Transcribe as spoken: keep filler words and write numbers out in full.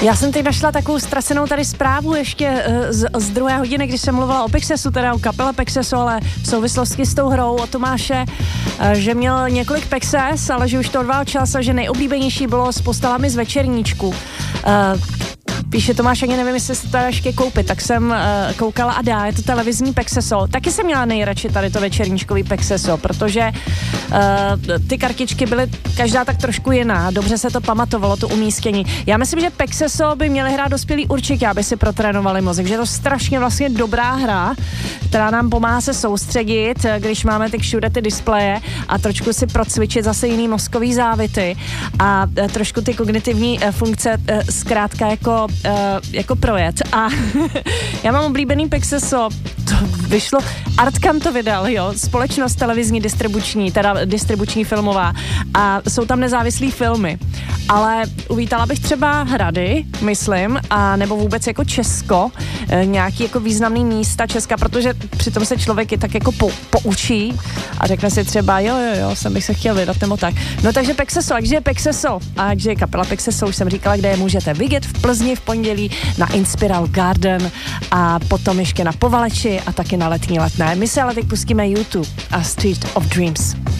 Já jsem teď našla takovou ztracenou tady zprávu ještě z, z druhé hodiny, když jsem mluvila o Pexesu, teda o kapele Pexesu, ale v souvislosti s tou hrou o Tomáše, že měl několik Pexes, ale že už to odval čas a že nejoblíbenější bylo s postavami z Večerníčku. Píše Tomáš, ani nevím, jestli se to ještě koupit, tak jsem uh, koukala a dá, je to televizní Pexeso. Taky jsem měla nejradši tady to večerníčkový Pexeso, protože uh, ty kartičky byly každá tak trošku jiná, dobře se to pamatovalo, to umístění. Já myslím, že Pexeso by měli hrát dospělí určitě, aby si protrénovali mozek, že je to strašně vlastně dobrá hra, která nám pomáhá se soustředit, když máme ty všude ty displeje a trošku si procvičit zase jiný mozkový závity a uh, trošku ty kognitivní uh, funkce uh, zkrátka jako Uh, jako projet. A já mám oblíbený Pexeso, to vyšlo, Artkam to vydal, jo, společnost televizní distribuční, teda distribuční filmová a jsou tam nezávislý filmy. Ale uvítala bych třeba Hrady, myslím, a nebo vůbec jako Česko, e, nějaký jako významný místa Česka, protože přitom se člověk je tak jako po, poučí a řekne si třeba, jo, jo, jo, jsem bych se chtěl vydat nebo tak. No takže Pexeso, a kde je Pexeso? A kde je kapela Pexeso, už jsem říkala, kde je můžete vidět v Plzni v pondělí na Inspiral Garden a potom ještě na Povaleči a taky na Letní Letné. My se ale teď pustíme YouTube a Street of Dreams.